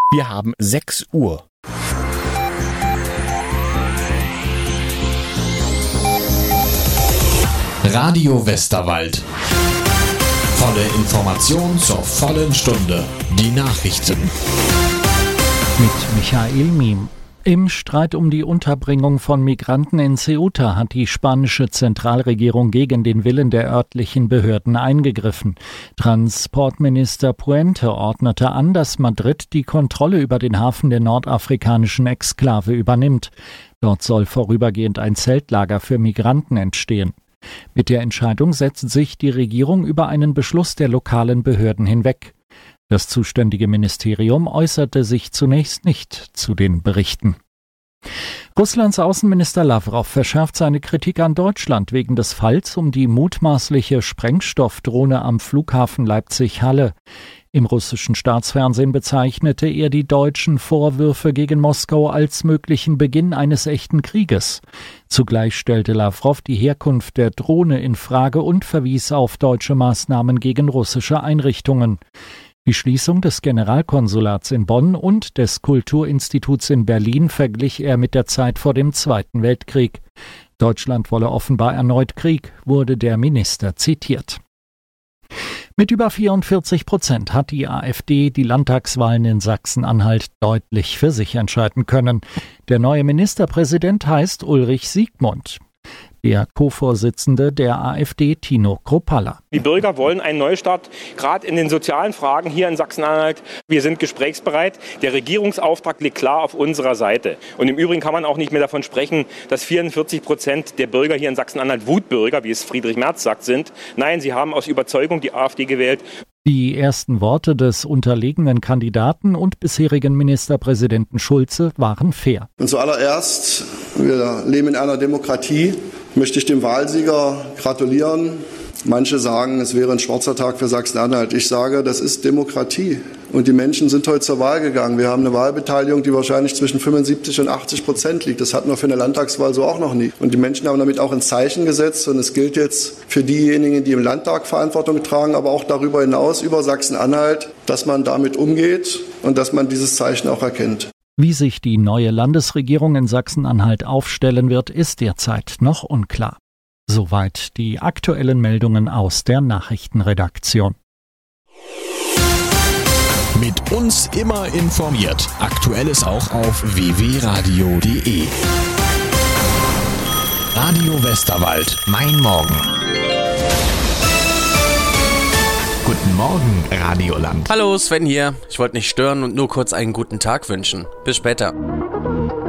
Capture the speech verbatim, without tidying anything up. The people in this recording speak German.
Wir haben sechs Uhr. Radio Westerwald. Volle Information zur vollen Stunde. Die Nachrichten. Mit Michael Miem. Im Streit um die Unterbringung von Migranten in Ceuta hat die spanische Zentralregierung gegen den Willen der örtlichen Behörden eingegriffen. Transportminister Puente ordnete an, dass Madrid die Kontrolle über den Hafen der nordafrikanischen Exklave übernimmt. Dort soll vorübergehend ein Zeltlager für Migranten entstehen. Mit der Entscheidung setzt sich die Regierung über einen Beschluss der lokalen Behörden hinweg. Das zuständige Ministerium äußerte sich zunächst nicht zu den Berichten. Russlands Außenminister Lavrov verschärft seine Kritik an Deutschland wegen des Falls um die mutmaßliche Sprengstoffdrohne am Flughafen Leipzig-Halle. Im russischen Staatsfernsehen bezeichnete er die deutschen Vorwürfe gegen Moskau als möglichen Beginn eines echten Krieges. Zugleich stellte Lavrov die Herkunft der Drohne in Frage und verwies auf deutsche Maßnahmen gegen russische Einrichtungen. Die Schließung des Generalkonsulats in Bonn und des Kulturinstituts in Berlin verglich er mit der Zeit vor dem Zweiten Weltkrieg. Deutschland wolle offenbar erneut Krieg, wurde der Minister zitiert. Mit über vierundvierzig Prozent hat die AfD die Landtagswahlen in Sachsen-Anhalt deutlich für sich entscheiden können. Der neue Ministerpräsident heißt Ulrich Siegmund. Der Co-Vorsitzende der AfD, Tino Kruppalla. Die Bürger wollen einen Neustart, gerade in den sozialen Fragen hier in Sachsen-Anhalt. Wir sind gesprächsbereit. Der Regierungsauftrag liegt klar auf unserer Seite. Und im Übrigen kann man auch nicht mehr davon sprechen, dass vierundvierzig Prozent der Bürger hier in Sachsen-Anhalt Wutbürger, wie es Friedrich Merz sagt, sind. Nein, sie haben aus Überzeugung die AfD gewählt. Die ersten Worte des unterlegenen Kandidaten und bisherigen Ministerpräsidenten Schulze waren fair. Und zuallererst, wir leben in einer Demokratie, möchte ich dem Wahlsieger gratulieren. Manche sagen, es wäre ein schwarzer Tag für Sachsen-Anhalt. Ich sage, das ist Demokratie. Und die Menschen sind heute zur Wahl gegangen. Wir haben eine Wahlbeteiligung, die wahrscheinlich zwischen fünfundsiebzig und achtzig Prozent liegt. Das hatten wir für eine Landtagswahl so auch noch nie. Und die Menschen haben damit auch ein Zeichen gesetzt. Und es gilt jetzt für diejenigen, die im Landtag Verantwortung tragen, aber auch darüber hinaus über Sachsen-Anhalt, dass man damit umgeht und dass man dieses Zeichen auch erkennt. Wie sich die neue Landesregierung in Sachsen-Anhalt aufstellen wird, ist derzeit noch unklar. Soweit die aktuellen Meldungen aus der Nachrichtenredaktion. Mit uns immer informiert. Aktuelles auch auf w w w punkt radio punkt de. Radio Westerwald. Mein Morgen. Guten Morgen, Radioland. Hallo, Sven hier. Ich wollte nicht stören und nur kurz einen guten Tag wünschen. Bis später.